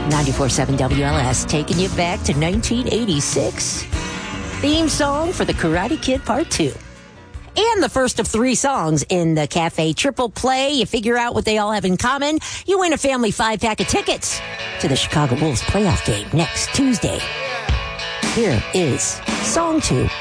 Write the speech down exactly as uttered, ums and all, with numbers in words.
ninety-four point seven W L S, taking you back to nineteen eighty-six. Theme song for the Karate Kid Part two. And the first of three songs in the Cafe Triple Play. You figure out what they all have in common. You win a family five-pack of tickets to the Chicago Bulls playoff game next Tuesday. Here is Song two